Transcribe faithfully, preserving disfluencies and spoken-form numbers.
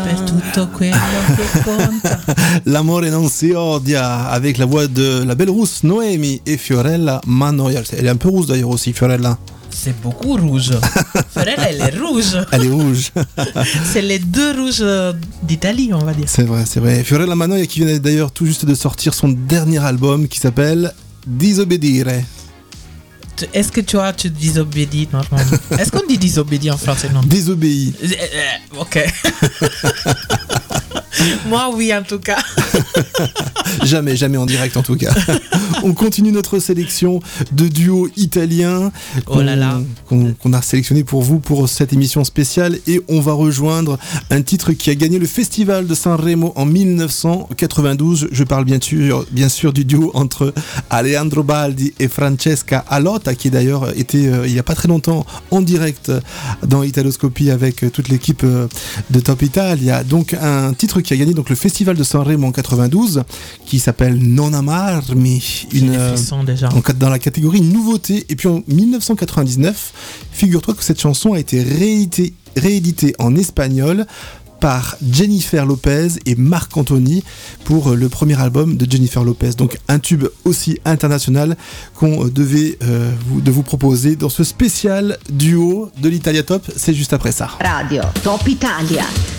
Per tutto quello che conta. L'amore non si odia, avec la voix de la belle rousse Noemi et Fiorella Mannoia. Elle est un peu rousse d'ailleurs aussi, Fiorella. C'est beaucoup rouge. Fiorella, elle est rouge. Elle est rouge. C'est les deux rouges d'Italie, on va dire. C'est vrai, c'est vrai. Fiorella Mannoia qui vient d'ailleurs tout juste de sortir son dernier album qui s'appelle Disobbedire. Est-ce que tu vois, tu disobéis normalement? Est-ce qu'on dit disobéis en français? Non. Désobéi. Euh, ok. Moi, oui, en tout cas. Jamais, jamais en direct en tout cas. On continue notre sélection de duos italiens oh là là. qu'on, qu'on a sélectionné pour vous pour cette émission spéciale et on va rejoindre un titre qui a gagné le festival de Sanremo en dix-neuf cent quatre-vingt-douze. Je parle bien sûr, bien sûr du duo entre Alejandro Baldi et Francesca Alotta qui d'ailleurs était euh, il n'y a pas très longtemps en direct dans Italoscopie avec toute l'équipe euh, de Top Italia. Donc un titre qui a gagné donc le festival de Sanremo en quatre-vingt-douze qui s'appelle Non amarmi, une, euh, déjà. en, dans la catégorie nouveauté. Et puis en dix-neuf cent quatre-vingt-dix-neuf, figure-toi que cette chanson a été rééditée, rééditée en espagnol par Jennifer Lopez et Marc Anthony pour le premier album de Jennifer Lopez. Donc un tube aussi international qu'on devait euh, vous, de vous proposer dans ce spécial duo de l'Italia Top. C'est juste après ça. Radio Top Italia.